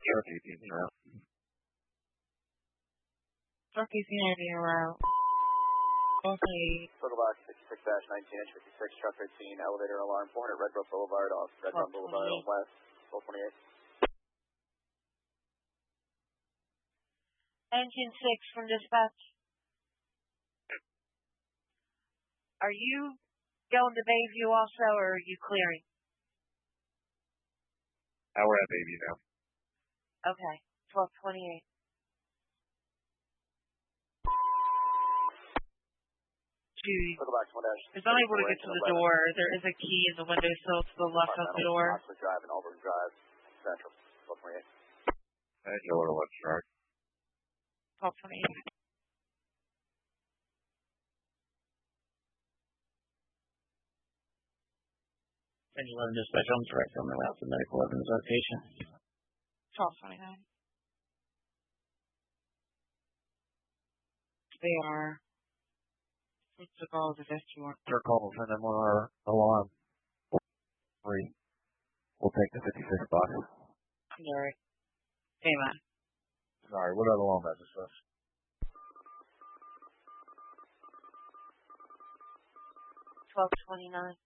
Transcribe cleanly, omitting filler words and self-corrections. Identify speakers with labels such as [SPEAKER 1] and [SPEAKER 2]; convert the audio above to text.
[SPEAKER 1] Truck 18 route.
[SPEAKER 2] Truck 18 Avenue route. Okay.
[SPEAKER 3] Circle box 66-19-inch 56, truck 15, elevator alarm 400 Red Brook Boulevard off Red Run Boulevard on west, 1228.
[SPEAKER 2] Engine 6 from dispatch. Are you going to Bayview also, or are you clearing?
[SPEAKER 1] We're at Bayview now.
[SPEAKER 2] Okay, 1228.
[SPEAKER 3] Circle box 1-.
[SPEAKER 2] Is unable to get to the door. There is a key in the windowsill to the left of the door.
[SPEAKER 3] Oxford Drive and Auburn Drive, Central, 1228.
[SPEAKER 1] And yellow to left truck.
[SPEAKER 2] 1228.
[SPEAKER 4] Engine 11 dispatch on direct on the route to medical evidence location.
[SPEAKER 2] 1229. They are. What's the call of the vest you want?
[SPEAKER 1] They're calling for them on our alarm. 3. We'll take the 56 box.
[SPEAKER 2] Alright. Hey, man.
[SPEAKER 1] Sorry, what other alarm is this?
[SPEAKER 2] 1229.